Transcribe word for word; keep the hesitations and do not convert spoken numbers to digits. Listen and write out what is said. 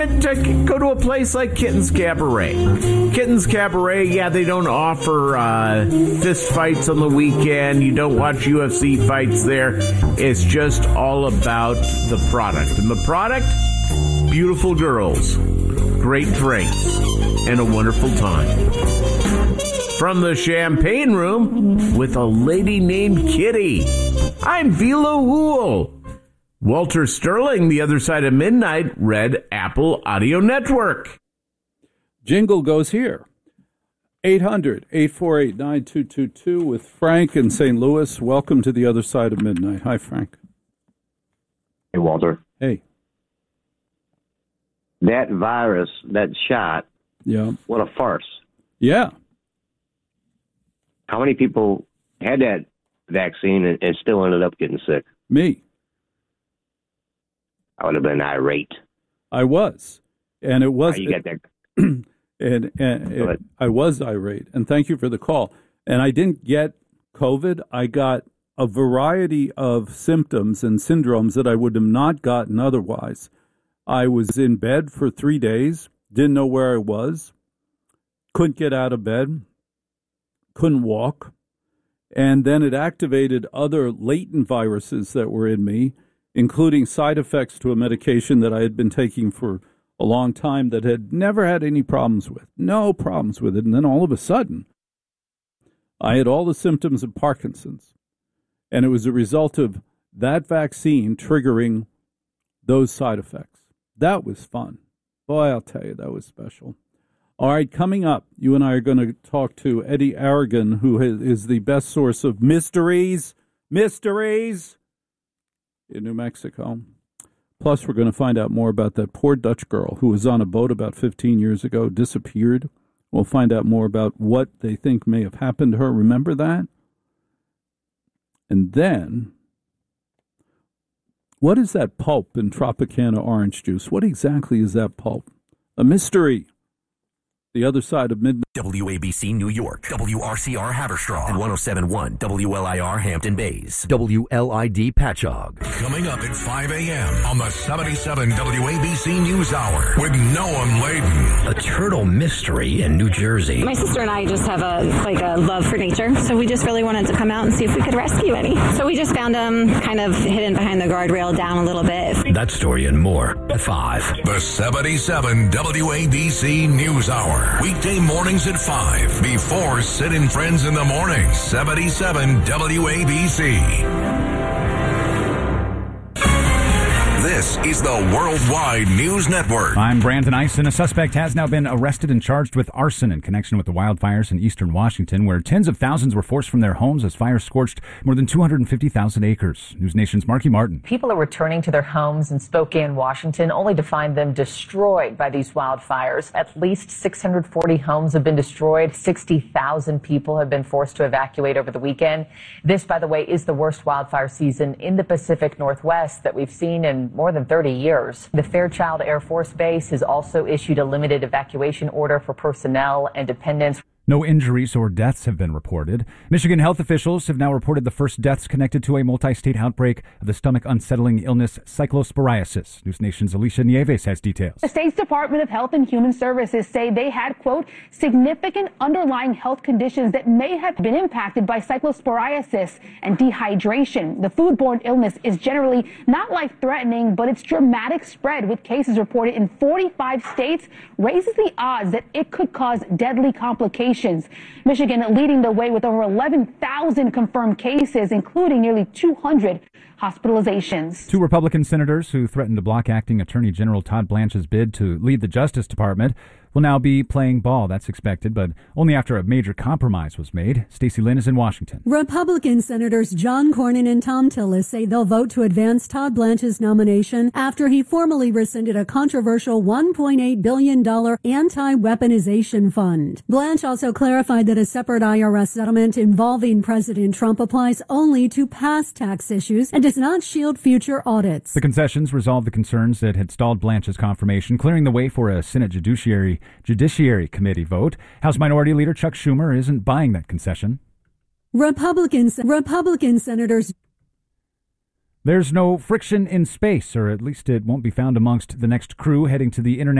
To go to a place like Kitten's Cabaret. Kitten's Cabaret, yeah, they don't offer uh, fist fights on the weekend. You don't watch U F C fights there. It's just all about the product. And the product, beautiful girls, great drinks, and a wonderful time. From the Champagne Room with a lady named Kitty, I'm Vila Hool. Walter Sterling, The Other Side of Midnight, Red Apple Audio Network. Jingle goes here. eight hundred, eight four eight, nine two two two with Frank in Saint Louis. Welcome to The Other Side of Midnight. Hi, Frank. Hey, Walter. Hey. That virus, that shot, yeah, what a farce. Yeah. How many people had that vaccine and, and still ended up getting sick? Me. I would have been irate. I was, and it was. Oh, you got that. and and it, I was irate, and thank you for the call. And I didn't get COVID. I got a variety of symptoms and syndromes that I would have not gotten otherwise. I was in bed for three days, didn't know where I was, couldn't get out of bed, couldn't walk, and then it activated other latent viruses that were in me, including side effects to a medication that I had been taking for a long time that had never had any problems with, no problems with it. And then all of a sudden, I had all the symptoms of Parkinson's. And it was a result of that vaccine triggering those side effects. That was fun. Boy, I'll tell you, that was special. All right, coming up, you and I are going to talk to Eddie Aragon, who is the best source of mysteries, mysteries, in New Mexico. Plus, we're going to find out more about that poor Dutch girl who was on a boat about fifteen years ago, disappeared. We'll find out more about what they think may have happened to her. Remember that? And then, what is that pulp in Tropicana orange juice? What exactly is that pulp? A mystery. The Other Side of Midnight. W A B C New York, W R C R Haverstraw, and one oh seven point one W L I R Hampton Bays, W L I D Patchogue. Coming up at five a.m. on the seventy-seven W A B C News Hour with Noam Laden. A turtle mystery in New Jersey. My sister and I just have a like a love for nature, so we just really wanted to come out and see if we could rescue any. So we just found them kind of hidden behind the guardrail down a little bit. That story and more at five. The seventy-seven W A B C News Hour. Weekday mornings at five before Sid and Friends in the Morning. seventy-seven W A B C. This is the Worldwide News Network. I'm Brandon Eisen. A suspect has now been arrested and charged with arson in connection with the wildfires in eastern Washington, where tens of thousands were forced from their homes as fires scorched more than two hundred fifty thousand acres. News Nation's Marky Martin. People are returning to their homes in Spokane, Washington, only to find them destroyed by these wildfires. At least six hundred forty homes have been destroyed. sixty thousand people have been forced to evacuate over the weekend. This, by the way, is the worst wildfire season in the Pacific Northwest that we've seen in more than thirty years. The Fairchild Air Force Base has also issued a limited evacuation order for personnel and dependents. No injuries or deaths have been reported. Michigan health officials have now reported the first deaths connected to a multi-state outbreak of the stomach unsettling illness cyclosporiasis. News Nation's Alicia Nieves has details. The state's Department of Health and Human Services say they had, quote, significant underlying health conditions that may have been impacted by cyclosporiasis and dehydration. The foodborne illness is generally not life-threatening, but its dramatic spread with cases reported in forty-five states raises the odds that it could cause deadly complications. Michigan leading the way with over eleven thousand confirmed cases, including nearly two hundred hospitalizations. Two Republican senators who threatened to block acting Attorney General Todd Blanche's bid to lead the Justice Department will now be playing ball. That's expected, but only after a major compromise was made. Stacey Lynn is in Washington. Republican Senators John Cornyn and Tom Tillis say they'll vote to advance Todd Blanche's nomination after he formally rescinded a controversial one point eight billion dollars anti-weaponization fund. Blanche also clarified that a separate I R S settlement involving President Trump applies only to past tax issues and does not shield future audits. The concessions resolved the concerns that had stalled Blanche's confirmation, clearing the way for a Senate Judiciary Judiciary Committee vote. House Minority Leader Chuck Schumer isn't buying that concession. Republicans, Republican Senators There's no friction in space, or at least it won't be found amongst the next crew heading to the International